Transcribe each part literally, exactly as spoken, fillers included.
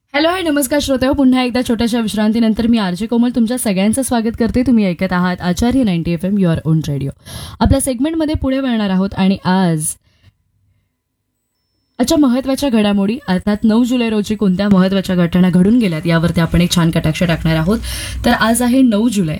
Hello hi नमस्कार श्रोतेहो, पुन्हा एकदा छोट्याशा विश्रांतीनंतर मी आरजे कोमल तुमच्या सगळ्यांचं स्वागत करते. तुम्ही ऐकत आहात आचार्य ninety F am your on radio. आपल्या सेगमेंटमध्ये पुढे वळणार आहोत आणि आज आजच्या महत्वाच्या घडामोडी अर्थात नऊ जुलै रोजी कोणत्या महत्वाच्या घटना घडून गेल्यात यावरती आपण एक छान कटाक्ष टाकणार आहोत. तर आज आहे नऊ जुलै.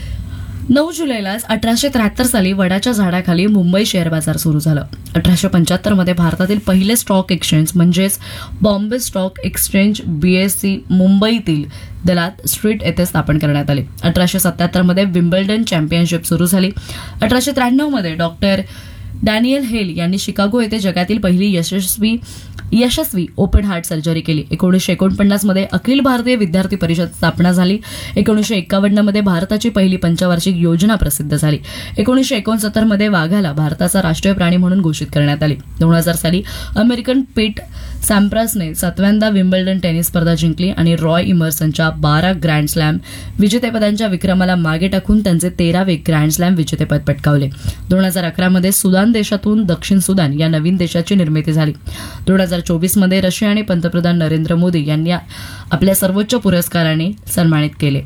नऊ जुलैलाच अठराशे त्र्याहत्तर साली वडाच्या झाडाखाली मुंबई शेअर बाजार सुरू झालं. अठराशे पंच्याहत्तर मध्ये भारतातील पहिले स्टॉक एक्सचेंज म्हणजेच बॉम्बे स्टॉक एक्सचेंज बीएससी मुंबईतील दलात स्ट्रीट येथे स्थापन करण्यात आले. अठराशे सत्याहत्तर मध्ये विम्बल्डन चॅम्पियनशिप सुरू झाली. अठराशे त्र्याण्णव मध्ये डॉक्टर डॅनियल हेल यांनी शिकागो येथे जगातील पहिली यशस्वी यशस्वी ओपन हार्ट सर्जरी केली. एकोणीसशे एकोणपन्नास मध्ये अखिल भारतीय विद्यार्थी परिषद स्थापना झाली. एकोणीसशे एक्कावन्न मध्ये भारताची पहिली पंचवार्षिक योजना प्रसिद्ध झाली. एकोणीसशे एकोणसत्तर मध्ये वाघाला भारताचा राष्ट्रीय प्राणी म्हणून घोषित करण्यात आली. दोन हजार साली अमेरिकन पीट सॅम्प्रासने सातव्यांदा विम्बल्डन टेनिस स्पर्धा जिंकली आणि रॉय इमर्सनच्या बारा ग्रँड स्लॅम विजेतेपदांच्या विक्रमाला मागे टाकून त्यांचे तेरावे ग्रँड स्लॅम विजेतेपद पटकावले. दोन हजार अकरा मध्ये सुदान देशातून दक्षिण सुदान या नवीन देशाची निर्मिती झाली. दोन हजार चोवीस मध्ये रशियाने पंतप्रधान नरेंद्र मोदी यांनी आपल्या सर्वोच्च पुरस्काराने सन्मानित केले.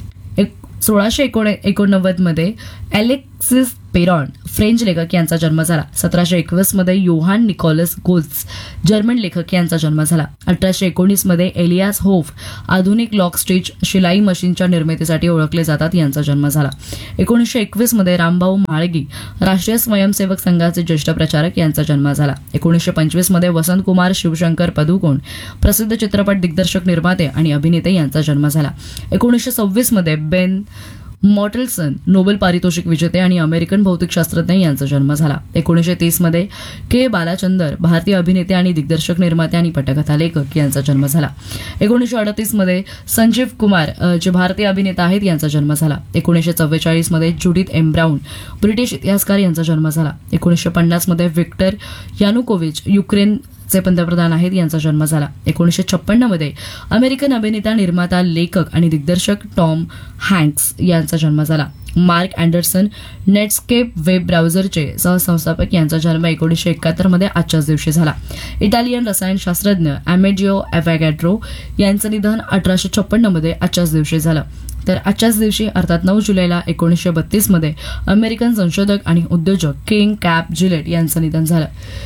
सोळाशे एकोणनव्वद मध्ये अलेक्सिस पेरॉन फ्रेंच लेखक यांचा जन्म झाला. सतराशे एकवीस मध्ये योहान निकोलस गोल्स जर्मन लेखक यांचा जन्म झाला. अठराशे एकोणीस मध्ये एलियास होफ आधुनिक लॉक स्टिच शिलाई मशीनच्या निर्मितीसाठी ओळखले जातात यांचा जन्म झाला. एकोणीसशे एकवीस मध्ये रामभाऊ म्हाळगी राष्ट्रीय स्वयंसेवक संघाचे ज्येष्ठ प्रचारक यांचा जन्म झाला. एकोणीसशे पंचवीस मध्ये वसंतकुमार शिवशंकर पदुकोण प्रसिद्ध चित्रपट दिग्दर्शक निर्माते आणि अभिनेते यांचा जन्म झाला. एकोणीसशे सव्वीस मध्ये बेन मॉटेल्सन नोबेल पारितोषिक विजेते आणि अमेरिकन भौतिकशास्त्रज्ञ यांचा जन्म झाला. एकोणीसशे तीस मध्ये के बालाचंदर भारतीय अभिनेते आणि दिग्दर्शक निर्माते आणि पटकथा लेखक यांचा जन्म झाला. एकोणीसशे अडतीस मध्ये संजीव कुमार जे भारतीय अभिनेता आहेत यांचा जन्म झाला. एकोणीसशे चव्वेचाळीस मध्ये जुडिथ एम ब्राऊन ब्रिटिश इतिहासकार यांचा जन्म झाला. एकोणीसशे पन्नास मध्ये व्हिक्टर यानुकोविच युक्रेन चे पंतप्रधान आहेत यांचा जन्म झाला. एकोणीसशे छप्पन्न मध्ये अमेरिकन अभिनेता निर्माता लेखक आणि दिग्दर्शक टॉम हँक्स यांचा जन्म झाला. मार्क अँडरसन नेटस्केप वेब ब्राउझरचे सहसंस्थापक यांचा जन्म एकोणीसशे एकाहत्तर मध्ये आजच्याच दिवशी झाला. इटालियन रसायनशास्त्रज्ञ अमेडिओ अवॅगॅड्रो यांचं निधन अठराशे छप्पन्न मध्ये आजच्याच दिवशी झालं. तर आजच्याच दिवशी अर्थात नऊ जुलैला एकोणीसशे बत्तीस मध्ये अमेरिकन संशोधक आणि उद्योजक किंग कॅप जिलेट यांचं निधन झालं.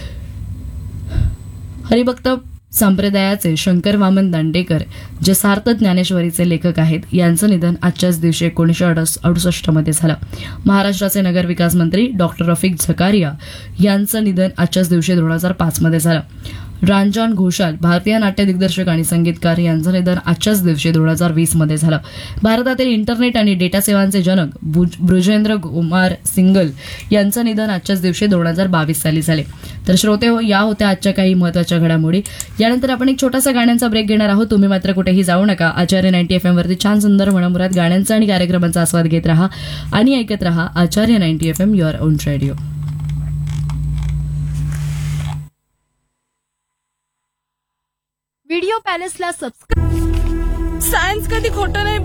हरिभक्त संप्रदायाचे शंकर वामन दांडेकर जे सार्थ ज्ञानेश्वरीचे लेखक आहेत यांचं निधन आजच्याच दिवशी एकोणीसशे अडुसष्ट मध्ये झालं. महाराष्ट्राचे नगरविकास मंत्री डॉक्टर रफिक झकारिया यांचं निधन आजच्याच दिवशी दोन हजार पाच मध्ये झालं. रांजन घोषाल भारतीय नाट्य दिग्दर्शक आणि संगीतकार यांचं निधन आजच्याच दिवशी दोन हजार वीस मध्ये झालं. भारतातील इंटरनेट आणि डेटा सेवांचे जनक बृजेंद्र कुमार सिंगल यांचं निधन आजच्याच दिवशी दोन हजार बावीस साली झाले. तर श्रोते हो, या होत्या आजच्या काही महत्वाच्या घडामोडी. यानंतर आपण एक छोटासा गाण्यांचा ब्रेक घेणार आहोत. तुम्ही मात्र कुठेही जाऊ नका. आचार्य नाईन्टी एफ एम वरती छान सुंदर मनमुराद गाण्यांचा आणि कार्यक्रमांचा आस्वाद घेत राहा आणि ऐकत राहा आचार्य ninety F am your on radio. Video पॅलेसला subscribe. Science कधी खोटं नाही